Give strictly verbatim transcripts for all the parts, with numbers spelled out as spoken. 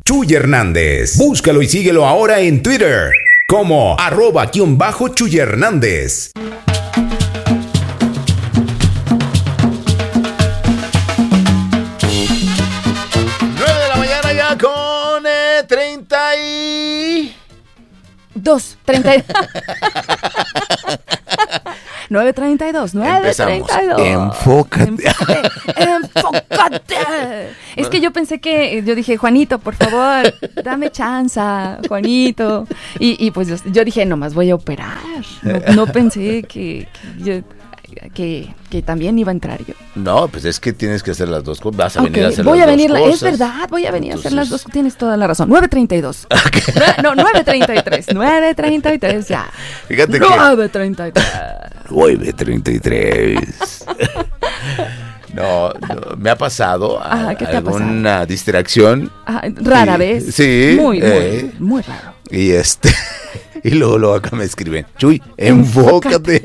Chuy Hernández. Búscalo y síguelo ahora en Twitter como arroba guión bajo Chuy Hernández. nueve de la mañana ya con eh, treinta y... Dos, treinta y... nueve treinta y dos, nueve treinta y dos. Enfócate. Enfócate. Es que yo pensé que, yo dije, Juanito, por favor, dame chance, Juanito. Y, y pues yo, yo dije, nomás voy a operar. No, no pensé que, que, yo, que, que también iba a entrar yo. No, pues es que tienes que hacer las dos cosas. Vas a Okay, venir a hacer voy las a venir, dos la, cosas. Es verdad, voy a venir Entonces... a hacer las dos. Tienes toda la razón. nueve treinta y dos. Okay. No, nueve treinta y tres. nueve treinta y tres ya. Fíjate que... nueve treinta y tres. nueve treinta y tres. No, no, me ha pasado a, Ajá, ¿qué te ha alguna pasado? Distracción. Ajá, rara y, vez. Sí. Muy, eh, muy, muy raro. Y este... Y luego, luego acá me escriben, Chuy, enfócate.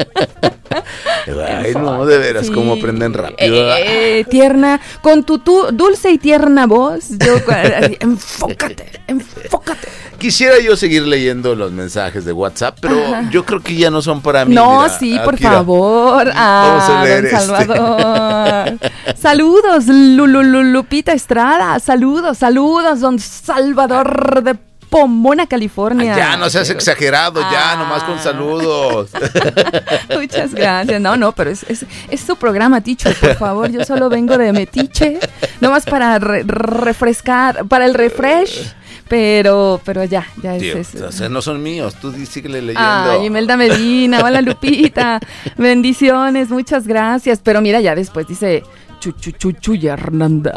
Ay, no, de veras, Sí. cómo aprenden rápido. Eh, tierna, con tu, tu dulce y tierna voz, yo, así, enfócate, enfócate. Quisiera yo seguir leyendo los mensajes de WhatsApp, pero Ajá. yo creo que ya no son para mí. No, mira, sí, por Akira. favor. Ah, Vamos a leer don este. Salvador. Saludos, Lulu, Lupita Estrada. Saludos, saludos, don Salvador de Pomona, California. Ay, ya, no seas exagerado, ya, Ah. nomás con saludos. Muchas gracias. No, no, pero es, es, es su programa, Ticho, por favor. Yo solo vengo de Metiche, nomás para re- refrescar, para el refresh. Pero, pero ya, ya es Tío, eso. o sea, no son míos, tú di- síguele leyendo. Ay, Imelda Medina, hola Lupita, bendiciones, muchas gracias. Pero mira, ya después dice Chu, chu, chu, Chuy Hernández.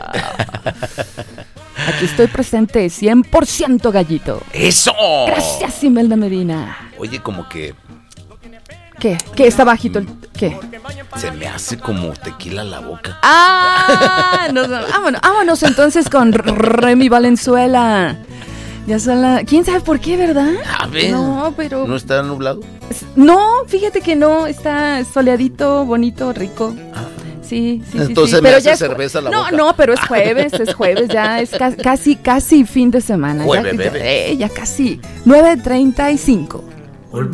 Aquí estoy presente, cien por ciento gallito. ¡Eso! Gracias, Imelda Medina. Oye, como que ¿Qué? ¿Qué está bajito? El... ¿Qué? se me hace como tequila la boca. ¡Ah! Nos, vámonos, vámonos entonces con Remy Valenzuela. Ya son la... ¿Quién sabe por qué, verdad? A ver. No, pero... ¿No está nublado? No, fíjate que no, está soleadito, bonito, rico. Sí, sí, sí. Entonces sí. me Pero hace ya es- cerveza la no, boca. No, pero es jueves, es jueves, ya es ca- casi, casi fin de semana. Jueves, ya, bebé. eh, ya casi. nueve treinta y cinco.